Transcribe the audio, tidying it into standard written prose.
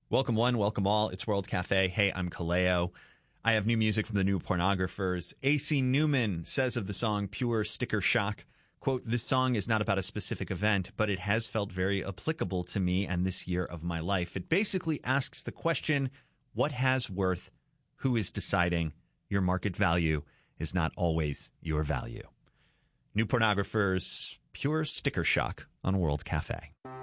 Welcome one, welcome all. It's World Cafe. Hey, I'm Kaleo. I have new music from the New Pornographers. AC Newman says of the song Pure Sticker Shock, quote, "This song is not about a specific event, but it has felt very applicable to me and this year of my life. It basically asks the question, what has worth? Who is deciding? Your market value is not always your value." New Pornographers, Pure Sticker Shock on World Cafe.